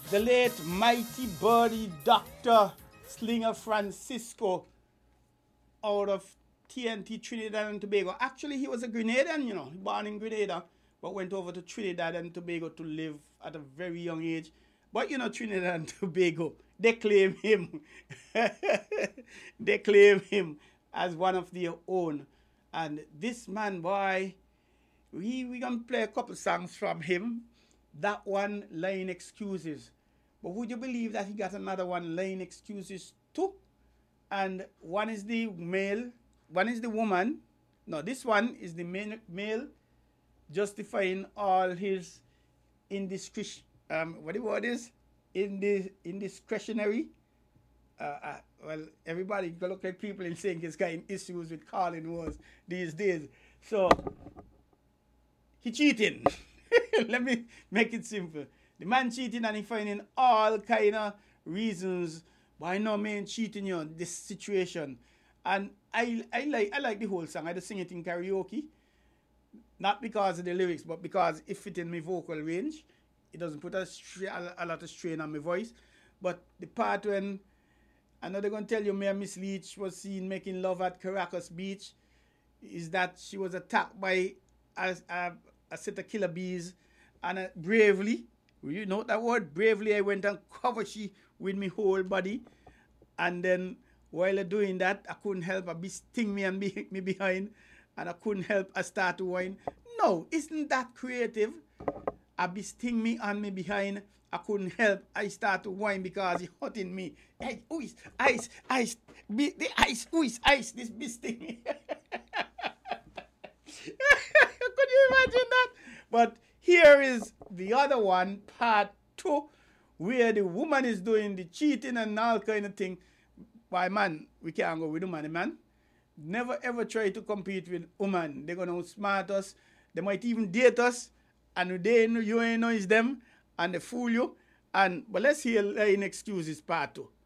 the late mighty birdie Dr. Slinger Francisco out of TNT, Trinidad and Tobago. Actually, he was a Grenadian, born in Grenada, but went over to Trinidad and Tobago to live at a very young age. But Trinidad and Tobago, they claim him. They claim him as one of their own. And this man, boy, we gonna play a couple songs from him. That one, Laying Excuses. But would you believe that he got another one, Laying Excuses too? And one is the male, one is the woman. No, this one is the male justifying all his indiscretion. What the word is? Indiscretionary. Well, everybody go look at people and saying he's got issues with calling words these days. So he cheating. Let me make it simple. The man cheating and he finding all kind of reasons why no man cheating this situation. And I like the whole song. I just sing it in karaoke. Not because of the lyrics, but because it fit in my vocal range. It doesn't put a lot of strain on my voice. But the part when, I know they're going to tell you Mayor Miss Leach was seen making love at Caracas Beach, is that she was attacked by a set of killer bees, and bravely, you know that word, bravely, I went and covered she with my whole body, and then while doing that, I couldn't help, a bee sting me and me behind, and I couldn't help, I start to whine. No, isn't that creative? A bee sting me and me behind, I couldn't help, I start to whine because he hurting me. Hey, ice, the ice, this bee sting me. Could you imagine that? But here is the other one, part 2, where the woman is doing the cheating and all kind of thing. Why, man, we can't go with woman, man. Never ever try to compete with woman. They're going to outsmart us. They might even date us. And you ain't know it's them. And they fool you. But let's hear Laying Excuses part 2.